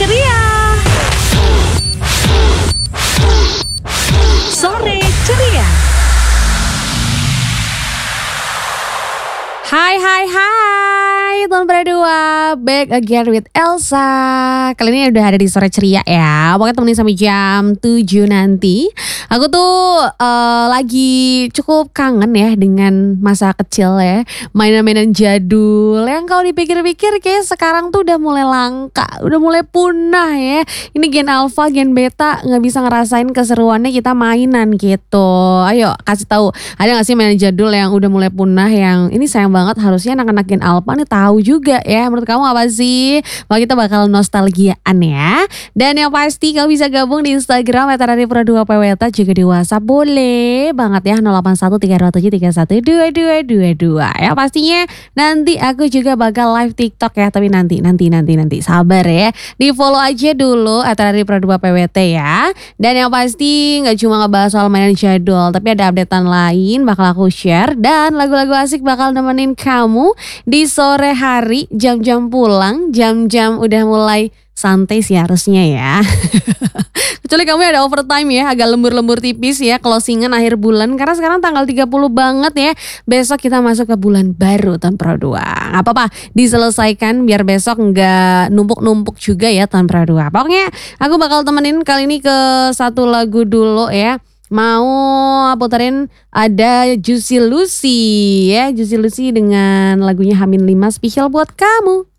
Ceria. Sore Ceria. Hai teman berdua, back again with Elsa. Kali ini udah ada di Sore Ceria ya. Pokoknya temenin sampai jam 7 nanti. Aku tuh lagi cukup kangen ya dengan masa kecil ya. Mainan-mainan jadul yang kalau dipikir-pikir kayak sekarang tuh udah mulai langka, udah mulai punah ya. Ini Gen Alpha, Gen Beta gak bisa ngerasain keseruannya kita mainan gitu. Ayo kasih tahu, ada gak sih mainan jadul yang udah mulai punah, yang ini sayang banget, harusnya anak-anak Gen Alpha nih tahu juga ya. Menurut kamu apa sih? Wah, kita bakal nostalgiaan ya. Dan yang pasti kamu bisa gabung di Instagram @radipro2pweta, juga di WhatsApp boleh banget ya, 081327312222. Ya pastinya nanti aku juga bakal live TikTok ya, tapi nanti sabar ya. Di follow aja dulu @radipro2pwt ya. Dan yang pasti nggak cuma ngebahas soal mainan jadul, tapi ada updatean lain bakal aku share, dan lagu-lagu asik bakal nemenin kamu di sore hari, jam-jam pulang, jam-jam udah mulai santai sih harusnya ya. Kecuali kamu ada overtime ya, agak lembur-lembur tipis ya, closingan akhir bulan. Karena sekarang tanggal 30 banget ya. Besok kita masuk ke bulan baru tahun Pro 2. Gak apa-apa, diselesaikan biar besok gak numpuk-numpuk juga ya tahun Pro 2. Pokoknya aku bakal temenin kali ini ke satu lagu dulu ya. Mau puterin ada Juicy Lucy ya. Juicy Lucy dengan lagunya H-5 spesial buat kamu.